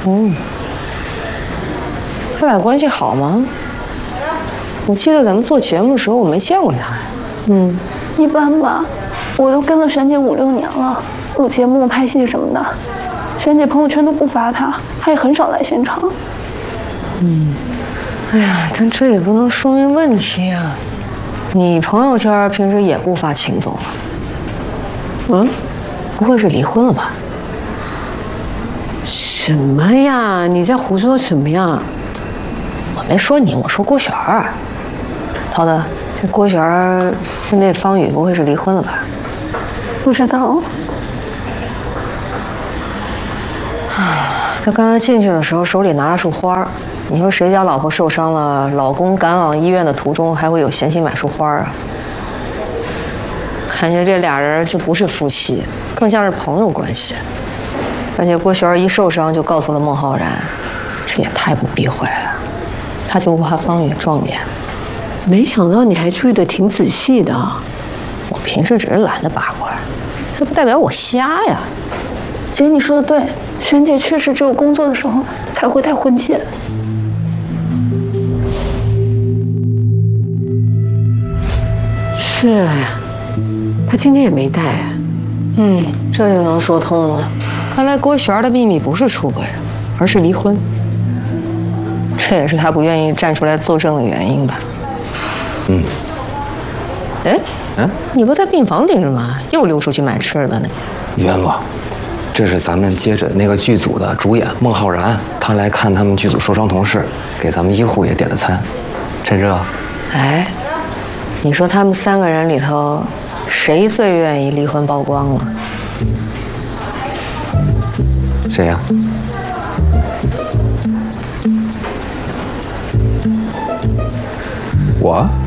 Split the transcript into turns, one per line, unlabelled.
嗯，他俩关系好吗？我记得咱们做节目的时候我没见过他。
一般吧。我都跟了璇姐5、6年了，录节目、拍戏什么的，璇姐朋友圈都不发他，他也很少来现场。
哎呀，但这也不能说明问题啊。你朋友圈平时也不发秦总啊？不会是离婚了吧？
什么呀？你在胡说什么呀？
我没说你，我说郭璇儿。涛子，这郭璇儿跟这方宇不会是离婚了吧？
不知道。
他刚才进去的时候手里拿了束花，你说谁家老婆受伤了，老公赶往医院的途中还会有闲心买束花啊？感觉这俩人就不是夫妻，更像是朋友关系。而且郭璇儿一受伤就告诉了孟浩然，这也太不避讳了。他就怕方宇撞脸。
没想到你还注意的挺仔细的。
我平时只是懒得八卦，这不代表我瞎呀。
姐，你说的对，璇姐确实只有工作的时候才会戴婚戒。
是呀，他今天也没戴。
这就能说通了。看来郭璇儿的秘密不是出轨，而是离婚。这也是他不愿意站出来作证的原因吧？你不在病房顶着吗？又溜出去买吃的呢？
冤枉！这是咱们接着那个剧组的主演孟浩然，他来看他们剧组受伤同事，给咱们医护也点了餐，趁热。
哎，你说他们3个人里头，谁最愿意离婚曝光了？
谁呀？我。